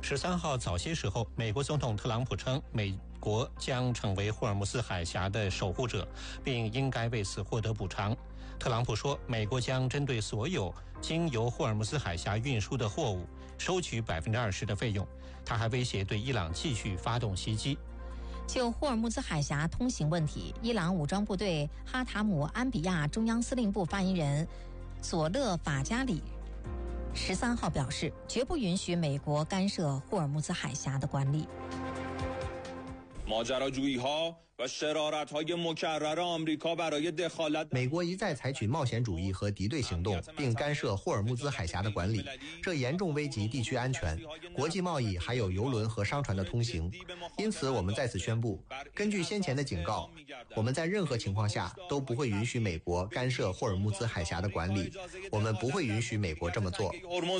13号早些时候，美国总统特朗普称，美国将成为霍尔木兹海峡的守护者，并应该为此获得补偿。特朗普说，美国将针对所有经由霍尔木兹海峡运输的货物收取20%的费用。他还威胁对伊朗继续发动袭击。 就霍尔木兹海峡通行问题，伊朗武装部队哈塔姆安比亚中央司令部发言人佐勒法加里13号表示，绝不允许美国干涉霍尔木兹海峡的管理。 美国一再采取冒险主义和敌对行动，并干涉霍尔木兹海峡的管理，这严重危及地区安全、国际贸易还有邮轮和商船的通行。因此，我们在此宣布，根据先前的警告，我们在任何情况下都不会允许美国干涉霍尔木兹海峡的管理，我们不会允许美国这么做。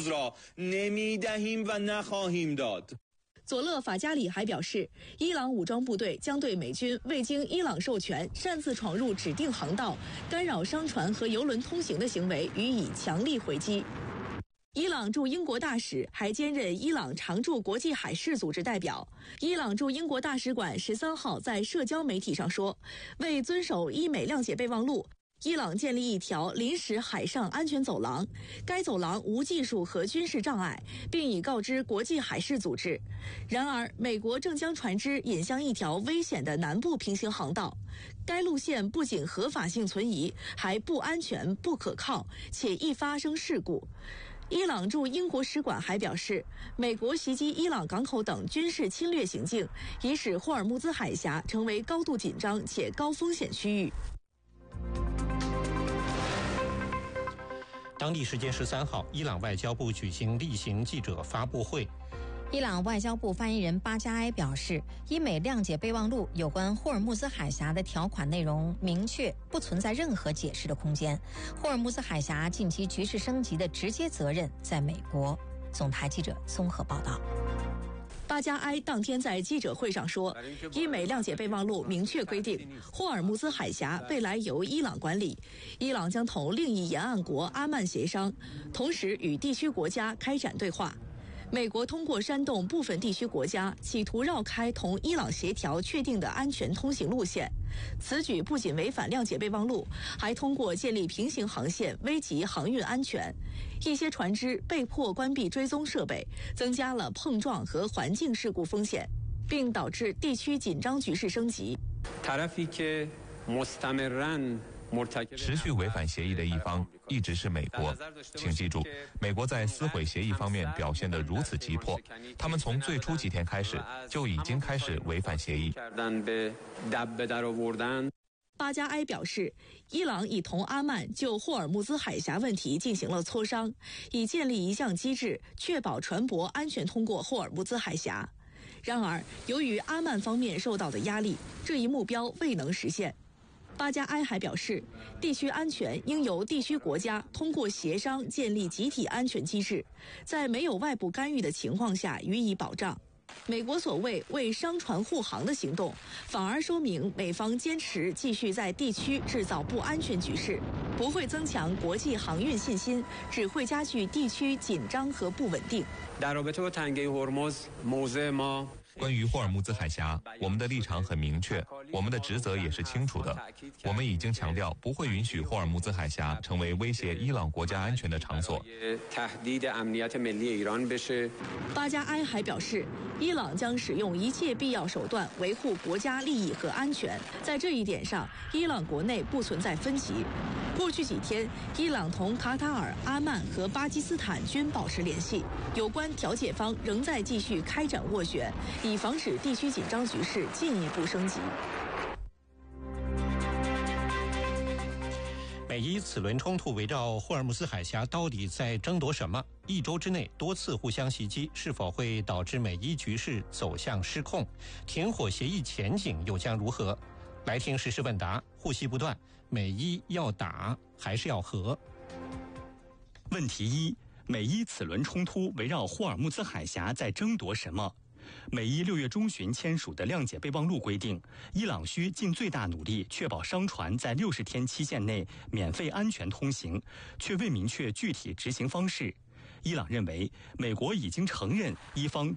佐勒法加里还表示，伊朗武装部队将对美军未经伊朗授权擅自闯入指定航道、干扰商船和邮轮通行的行为予以强力回击。伊朗驻英国大使还兼任伊朗常驻国际海事组织代表。伊朗驻英国大使馆13号在社交媒体上说，为遵守伊美谅解备忘录，伊朗建立一条临时海上安全走廊，该走廊无技术和军事障碍，并已告知国际海事组织。然而，美国正将船只引向一条危险的南部平行航道，该路线不仅合法性存疑，还不安全、不可靠，且易发生事故。伊朗驻英国使馆还表示，美国袭击伊朗港口等军事侵略行径，已使霍尔木兹海峡成为高度紧张且高风险区域。 当地时间13号，伊朗外交部举行例行记者发布会。 伊朗外交部发言人巴加埃表示，伊美谅解备忘录有关霍尔木兹海峡的条款内容明确，不存在任何解释的空间。霍尔木兹海峡近期局势升级的直接责任在美国。总台记者综合报道。 巴加埃当天在记者会上说，伊美谅解备忘录明确规定，霍尔木兹海峡未来由伊朗管理，伊朗将同另一沿岸国阿曼协商，同时与地区国家开展对话。美国通过煽动部分地区国家企图绕开同伊朗协调确定的安全通行路线，此举不仅违反谅解备忘录，还通过建立平行航线危及航运安全。一些船只被迫关闭追踪设备，增加了碰撞和环境事故风险，并导致地区紧张局势升级。 持续违反协议的一方一直是美国。请记住，美国在撕毁协议方面表现得如此急迫，他们从最初几天开始就已经开始违反协议。 巴加埃表示，伊朗已同阿曼就霍尔木兹海峡问题进行了磋商，以建立一项机制，确保船舶安全通过霍尔木兹海峡。然而，由于阿曼方面受到的压力，这一目标未能实现。巴加埃还表示，地区安全应由地区国家通过协商建立集体安全机制，在没有外部干预的情况下予以保障。美国所谓为商船护航的行动，反而说明美方坚持继续在地区制造不安全局势，不会增强国际航运信心，只会加剧地区紧张和不稳定。 关于霍尔木兹海峡，我们的立场很明确，我们的职责也是清楚的。我们已经强调，不会允许霍尔木兹海峡成为威胁伊朗国家安全的场所。 巴加埃还表示，伊朗将使用一切必要手段维护国家利益和安全，在这一点上，伊朗国内不存在分歧。过去几天，伊朗同卡塔尔、阿曼和巴基斯坦均保持联系，有关调解方仍在继续开展斡旋，以防止地区紧张局势进一步升级。 美伊此轮冲突围绕霍尔木兹海峡到底在争夺什么？一周之内多次互相袭击，是否会导致美伊局势走向失控？停火协议前景又将如何？来听时事问答，互袭不断，美伊要打还是要和？ 问题一：美伊此轮冲突围绕霍尔木兹海峡在争夺什么？美伊6月中旬签署的谅解备忘录规定，伊朗需尽最大努力确保商船在60天期限内免费安全通行，却未明确具体执行方式。伊朗认为，美国已经承认伊方